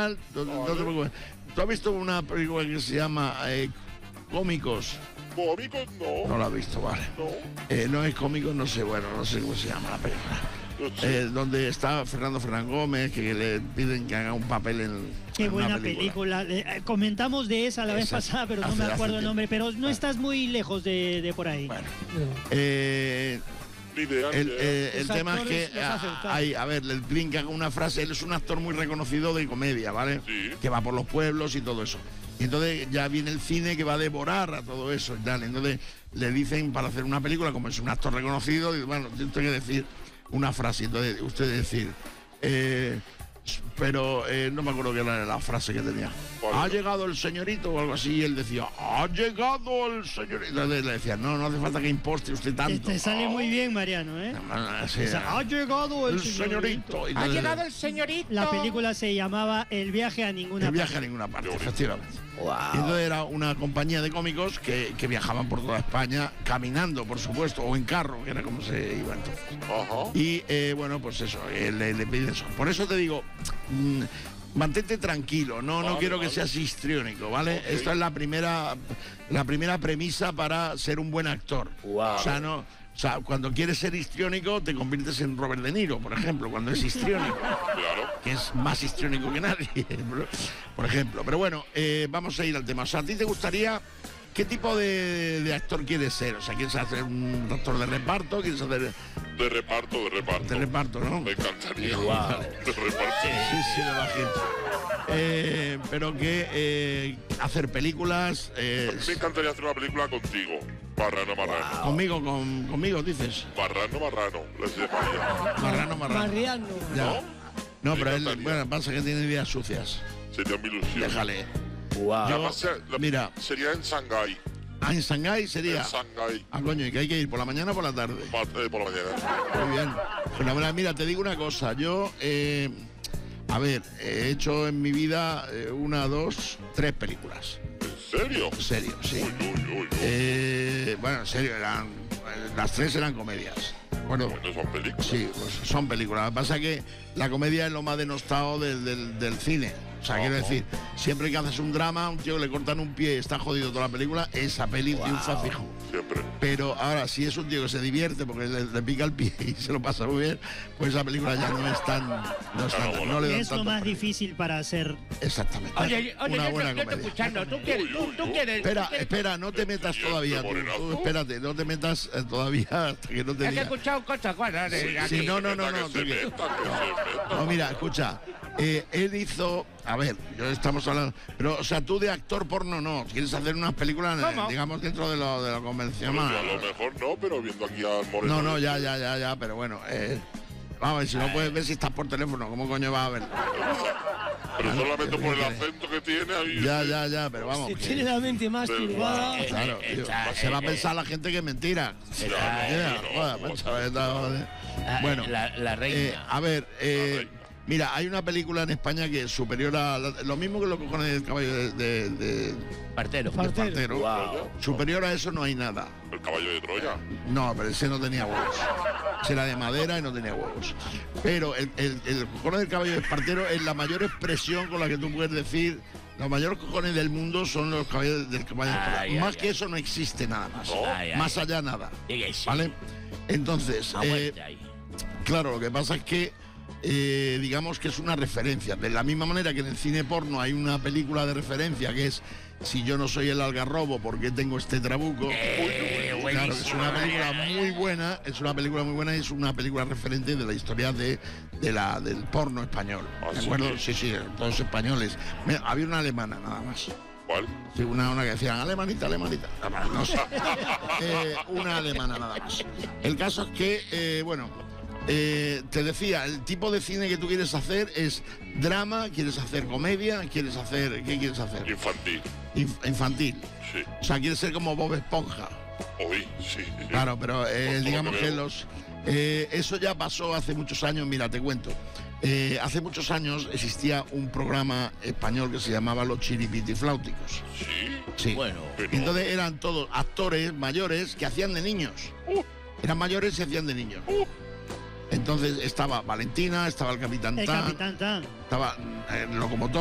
tal, no te preocupes. ¿Tú has visto una película que se llama Cómicos? Cómicos no. No la has visto, vale. No. No es Cómicos, no sé cómo se llama la película. No sé. Donde está Fernando Fernán Gómez, que le piden que haga un papel en Qué en buena una película. Comentamos de esa la vez Exacto. pasada, pero no Hace- me hace acuerdo el tiempo. nombre. Pero no estás muy lejos de por ahí. Bueno, Ni idea, ni idea. el Los tema es actores que les hace el caso. a ver, le brinca con una frase. Él es un actor muy reconocido de comedia, ¿vale? Sí. Que va por los pueblos y todo eso. Y entonces ya viene el cine que va a devorar a todo eso y tal. Entonces le dicen para hacer una película, como es un actor reconocido, y bueno, tengo que decir una frase. Entonces usted decir, pero no me acuerdo qué era la frase que tenía. ¿Cuál Ha era? llegado el señorito o algo así, y él decía, ha llegado el señorito. Entonces le decía, no hace falta que imposte usted tanto. Te sale muy bien, Mariano, ¿eh? Sí, Ha llegado el señorito. Y Ha entonces, llegado el señorito. La película se llamaba El viaje a ninguna el viaje a parte. ninguna parte, Qué bonito. efectivamente. Wow. Y entonces era una compañía de cómicos que viajaban por toda España, caminando, por supuesto, o en carro, que era como se iba entonces. Ajá. Y bueno, pues eso, le pide eso. Por eso te digo, mantente tranquilo, no Vale, quiero que vale. seas histriónico, ¿vale? Ok. Esta es la primera premisa para ser un buen actor. Wow. O sea, cuando quieres ser histriónico, te conviertes en Robert De Niro, por ejemplo, cuando es histriónico. Claro. Que es más histriónico que nadie, por ejemplo. Pero bueno, vamos a ir al tema. O sea, ¿a ti te gustaría, qué tipo de actor quieres ser? O sea, ¿quieres hacer un actor de reparto? ¿Quieres hacer De reparto, de reparto. de reparto, no? Me encantaría. Wow. De reparto. Sí, me imagino. Pero que hacer películas Me encantaría hacer una película contigo. Marrano. conmigo, dices. Marrano. Les llamaría. Marrano. Mariano. Ya. No, Me pero él, encantaría. bueno, pasa que tiene ideas sucias. Sería mi ilusión. Déjale. Wow. Además, Mira. Sería en Shanghái. En Shanghái sería. En Shanghái. Coño, ¿y que hay que ir por la mañana o por la tarde? Por la mañana. Muy bien. Fenomenal. Mira, te digo una cosa. Yo, a ver, he hecho en mi vida 1, 2, 3 películas. ¿En serio? En serio, sí. Uy. Bueno, en serio, las 3 eran comedias. Bueno, Bueno, son películas. sí, pues son películas. Lo que pasa es que la comedia es lo más denostado del cine. O sea, quiero decir, siempre que haces un drama, a un tío que le cortan un pie y está jodido toda la película, esa peli triunfa fijo. Siempre. Pero ahora, si es un tío que se divierte porque le pica el pie y se lo pasa muy bien, pues esa película ya no es tan. No le dan Es lo tanto más premio. difícil para hacer. Exactamente. Oye, una yo buena te estoy comedia. escuchando. ¿Tú quieres? Espera, no te metas todavía. Tú, espérate, no te metas todavía hasta que no te Es que he diga. escuchado cosas buenas de aquí. Sí, no, Que se tranquilo. meta, que se meta. No, mira, escucha. Él hizo. A ver, yo estamos hablando. Pero, o sea, tú de actor porno no. Quieres hacer unas películas, ¿Cómo? digamos, dentro de lo Bueno, convencional. yo a lo mejor no, pero viendo aquí al Moreno. No, ya, pero bueno. Vamos a ver, si no puedes ver si estás por teléfono, ¿cómo coño vas a ver? Pero solamente por el ¿qué acento que tiene ahí. Ya, pero vamos. Si que- tiene la mente más Pero, turbada. Claro, tío, Está- se va a pensar la gente que es mentira. Ya, no, Joder, no, macho, joder. Bueno, La reina. a ver, reina. mira, hay una película en España que es superior a lo mismo que los cojones del caballo de Partero. Partero. Wow. Superior a eso no hay nada. El caballo de Troya. No, pero ese no tenía huevos. Ese era de madera y no tenía huevos. Pero el cojones del caballo de Espartero es la mayor expresión con la que tú puedes decir. Los mayores cojones del mundo son los caballos del caballo de Espartero. Ay, Más ay, que ay. eso no existe nada más. Ay, Más allá nada. Diga que sí. ¿Vale? Entonces, A muerte ahí. claro, lo que pasa es que digamos que es una referencia. De la misma manera que en el cine porno hay una película de referencia que es Si yo no soy el algarrobo, ¿por qué tengo este trabuco? Claro, que es una película muy buena, y es una película referente de la historia del porno español. ¿De ¿sí? acuerdo? Sí, todos españoles. Había una alemana nada más. ¿Cuál? Sí, una que decían alemanita. No sé. Una alemana nada más. El caso es que, te decía, el tipo de cine que tú quieres hacer es drama, quieres hacer comedia, ¿qué quieres hacer? Infantil. Infantil. Sí. O sea, quieres ser como Bob Esponja. Oí, sí. Claro, pero Por todo digamos lo que veo. eso ya pasó hace muchos años. Mira, te cuento. Hace muchos años existía un programa español que se llamaba Los Chiripitifláuticos. Sí. Sí. Bueno. Y entonces eran todos actores mayores que hacían de niños. Eran mayores y hacían de niños. Entonces estaba Valentina, estaba el Capitán El Tan, Capitán Tan. estaba el locomotor.